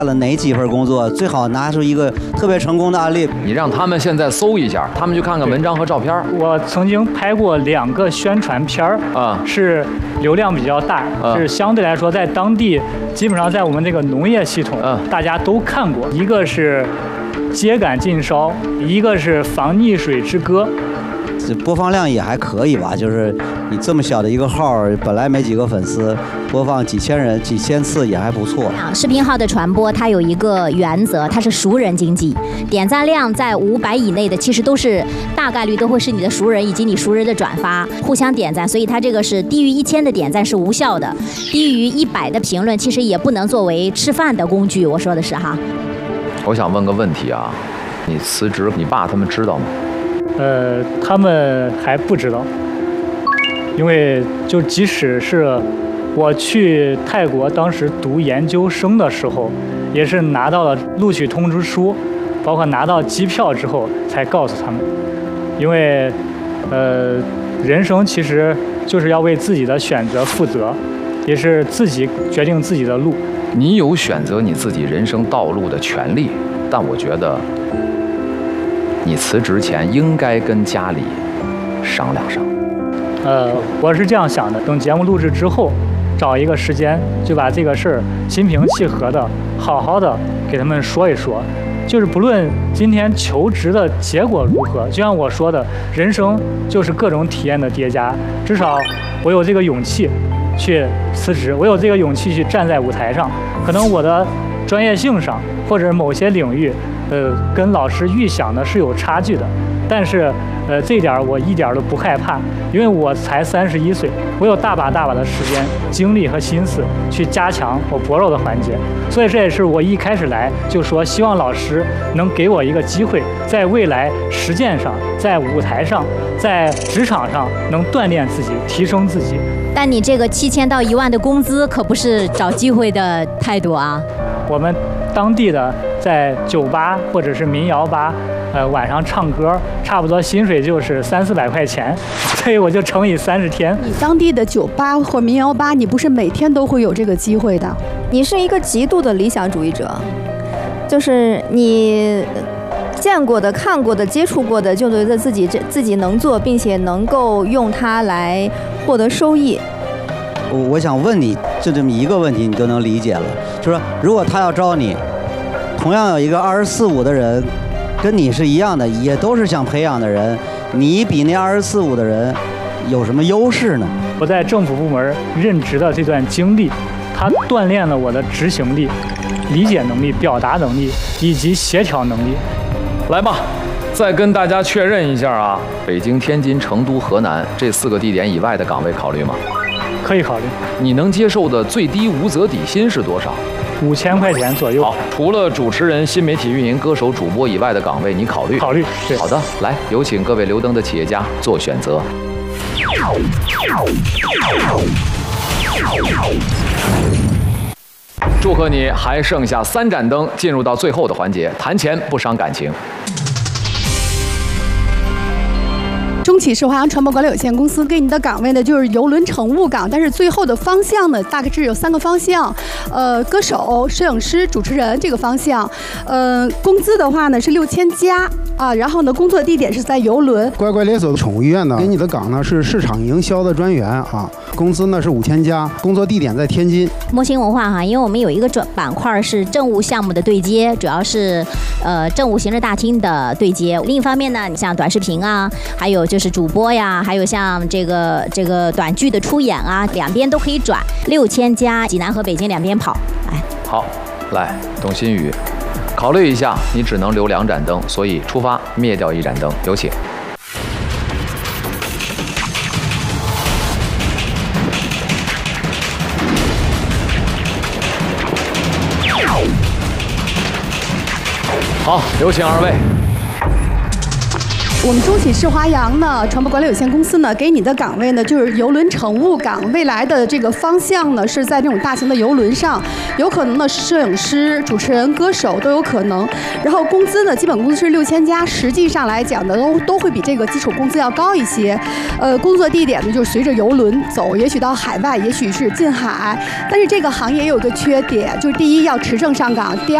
了哪几份工作，最好拿出一个特别成功的案例。 你让他们现在搜一下，他们去看看文章和照片。 我曾经拍过2个宣传片儿，是流量比较大，是相对来说在当地，基本上在我们这个农业系统，大家都看过。一个是秸秆禁烧，一个是防溺水之歌。 这播放量也还可以吧，就是你这么小的一个号，本来没几个粉丝，播放几千人、几千次也还不错。 视频号的传播，它有一个原则，它是熟人经济，点赞量在500以内的，其实都是大概率都会是你的熟人以及你熟人的转发，互相点赞，所以它这个是低于1000的点赞是无效的，低于100的评论其实也不能作为吃饭的工具。我说的是哈。 我想问个问题啊，你辞职，你爸他们知道吗？ 他们还不知道，因为就即使是我去泰国当时读研究生的时候，也是拿到了录取通知书，包括拿到机票之后才告诉他们，因为人生其实就是要为自己的选择负责，也是自己决定自己的路。 你有选择你自己人生道路的权利，但我觉得你辞职前应该跟家里商量商量。 我是这样想的，等节目录制之后，找一个时间就把这个事儿心平气和的、好好的给他们说一说。就是不论今天求职的结果如何，就像我说的，人生就是各种体验的叠加。至少我有这个勇气去辞职，我有这个勇气去站在舞台上。可能我的专业性上或者某些领域，跟老师预想的是有差距的，但是这一点我一点都不害怕，因为我才31岁，我有大把的时间、精力和心思去加强我薄弱的环节，所以这也是我一开始来就说，希望老师能给我一个机会，在未来实践上、在舞台上、在职场上能锻炼自己、提升自己。 但你这个7000到1万的工资可不是找机会的态度啊！ 我们当地的在酒吧或者是民谣吧，晚上唱歌，差不多薪水就是300-400块钱，所以我就乘以30天。 你当地的酒吧或民谣吧，你不是每天都会有这个机会的。 你是一个极度的理想主义者，就是你见过的、看过的、接触过的，就觉得自己能做，并且能够用它来获得收益。 我想问你，就这么一个问题，你都能理解了，就是说，如果他要招你，同样有一个24-25的人，跟你是一样的，也都是想培养的人，你比那24-25的人有什么优势呢？ 我在政府部门任职的这段经历，它锻炼了我的执行力、理解能力、表达能力以及协调能力。 来吧，再跟大家确认一下啊，北京、天津、成都、河南这4个地点以外的岗位考虑吗？ 可以考虑。你能接受的最低无责底薪是多少 ？5000块钱左右。 好，除了主持人、新媒体运营、歌手、主播以外的岗位，你考虑？ 考虑。对。 好的，来，有请各位留灯的企业家做选择。祝贺你，还剩下3盏灯，进入到最后的环节，谈钱不伤感情。 中企是华阳传播管理有限公司给你的岗位呢，就是邮轮乘务岗，但是最后的方向呢，大概是有3个方向，歌手、摄影师、主持人这个方向，工资的话呢是6000加啊，然后呢工作地点是在邮轮。 乖乖连锁宠物医院呢，给你的岗呢是市场营销的专员啊，工资呢是5000加，工作地点在天津。 模型文化哈，因为我们有一个板块是政务项目的对接，主要是政务行政大厅的对接。另一方面呢，你像短视频啊，还有就是主播呀，还有像这个短剧的出演啊，两边都可以转，6000加，济南和北京两边跑。哎， 好，来，董新宇，考虑一下，你只能留2盏灯，所以出发，灭掉1盏灯，有请。好，有请2位。 我们中企世华洋呢，传播管理有限公司呢，给你的岗位呢就是邮轮乘务岗，未来的这个方向呢是在这种大型的邮轮上，有可能呢是摄影师、主持人、歌手都有可能。然后工资呢，基本工资是6000加，实际上来讲呢都会比这个基础工资要高一些。工作地点呢就是随着邮轮走，也许到海外，也许是近海。但是这个行业也有一个缺点，就是第一要持证上岗，第二